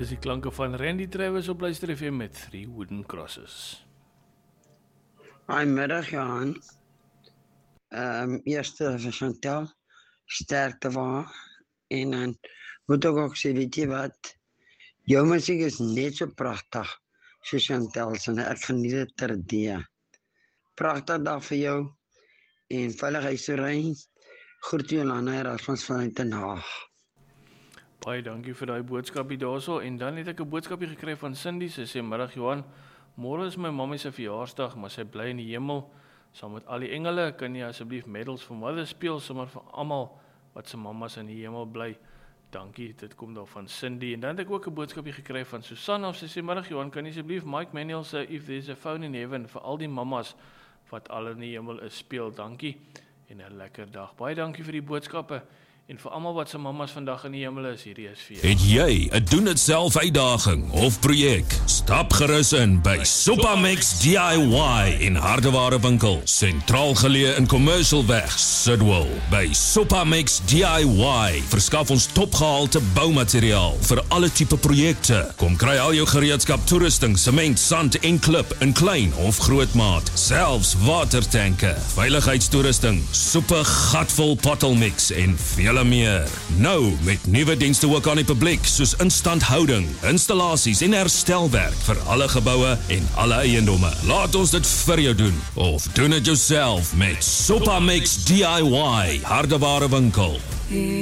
Dis die klanke van Randy Travis op Luister FM met 3 Wooden Crosses. Goeiemiddag Johan. Eerste vir Chantal, sterkte waar. En dan moet ek ook sê, weet jy wat, jou musiek is net so pragtig so Chantal, en ek geniet dit terdee. Pragtig dag vir jou en veilig huis toe ry. Groet Jolanda Erasmus vanuit Den Haag. Baie dankie vir daai boodskapie daarso. En dan het ek 'n boodskapie gekry van Cindy. Sy sê, middag Johan, môre is my mammie se verjaarsdag, maar sy bly in die hemel saam met al die engele. Kan jy asseblief medals vir Mother speel, sommer vir almal wat se mammas in die hemel bly? Dankie, dit kom daar van Cindy. En dan het ek ook 'n boodskapie gekry van Susanna. Sy sê, middag Johan, kan jy asseblief Mike Manuel se If There's a Phone in Heaven vir al die mammas wat al in die hemel is speel? Dankie en 'n lekker dag. Baie dankie vir die boodskappe. En vir almal wat se mammas vandag in die hemel is, hierdie is vir jou. Het jy 'n doen dit self uitdaging of projek? Stap gerus in by Sopamex DIY in Hardeware winkel, sentraal geleë in Commercialweg, Sidwell. By Sopamex DIY verskaf ons topgehalte boumateriaal vir alle tipe projekte. Kom kry al jou gereedskap, toerusting, sement, sand en klip in klein of groot maat, selfs watertanke, veiligheidstoerusting, soepe gatvol pottelmix en veel meer. Nou met nuwe dienste ook aan die publiek, soos instandhouding, installasies en herstelwerk vir alle geboue en alle eiendomme. Laat ons dit vir jou doen, of doen dit jouself met Sopamex DIY Hardeware winkel.